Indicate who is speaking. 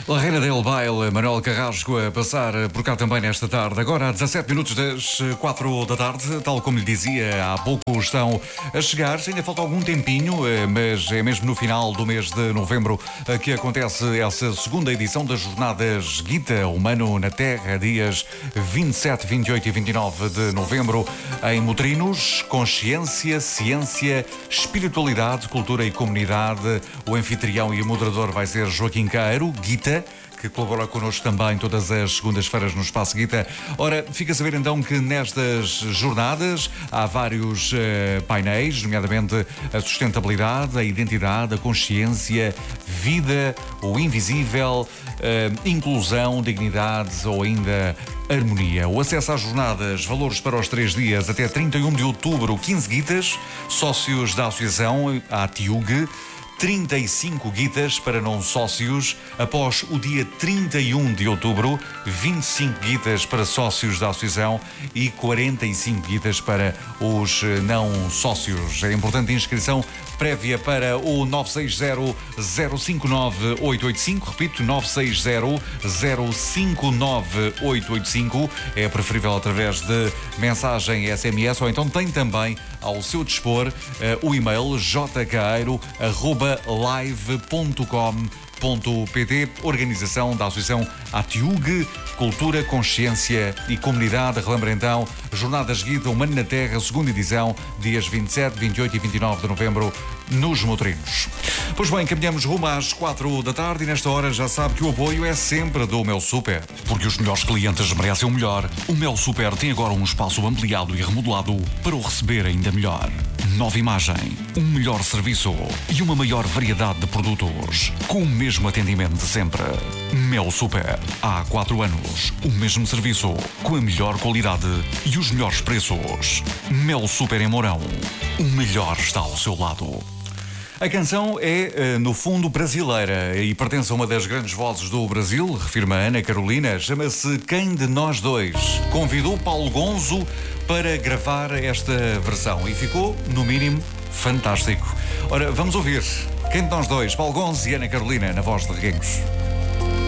Speaker 1: La Reina del Baile, Manuel Carrasco, a passar por cá também nesta tarde. Agora, a 17 minutos das 4 da tarde, tal como lhe dizia, há pouco estão a chegar. Ainda falta algum tempinho, mas é mesmo no final do mês de novembro que acontece essa segunda edição das Jornadas Gita, Humano na Terra, dias 27, 28 e 29 de novembro, em Motrinhos. Consciência, ciência, espiritualidade, cultura e comunidade. O anfitrião e o moderador vai ser Joaquim Caeiro, Gita, que colabora connosco também todas as segundas-feiras no Espaço Gita. Ora, fica a saber então que nestas jornadas há vários painéis, nomeadamente a sustentabilidade, a identidade, a consciência, vida, o invisível, inclusão, dignidade ou ainda harmonia. O acesso às jornadas, valores para os 3 dias até 31 de outubro, 15 guitas, sócios da associação, a TIUG, 35 guitas para não sócios. Após o dia 31 de outubro, 25 guitas para sócios da associação e 45 guitas para os não sócios. É importante a inscrição prévia para o 960-059-885. Repito, 960-059-885. É preferível através de mensagem SMS ou então tem também ao seu dispor o e-mail jcaeiro@live.com.pt. Organização da Associação ATIUG, Cultura, Consciência e Comunidade. Relembra então, Jornadas Gita Humano na Terra, segunda edição, dias 27, 28 e 29 de novembro, nos Motrinhos. Pois bem, caminhamos rumo às 4 da tarde e nesta hora já sabe que o apoio é sempre do Mel Super. Porque os melhores clientes merecem o melhor. O Mel Super tem agora um espaço ampliado e remodelado para o receber ainda melhor. Nova imagem, um melhor serviço e uma maior variedade de produtos, com o mesmo atendimento de sempre. Mel Super. Há 4 anos, o mesmo serviço, com a melhor qualidade e os melhores preços. Mel Super em Mourão. O melhor está ao seu lado. A canção é, no fundo, brasileira e pertence a uma das grandes vozes do Brasil, refirma Ana Carolina, chama-se Quem de Nós Dois. Convidou Paulo Gonzo para gravar esta versão e ficou, no mínimo, fantástico. Ora, vamos ouvir Quem de Nós Dois, Paulo Gonzo e Ana Carolina, na voz de Reguengos.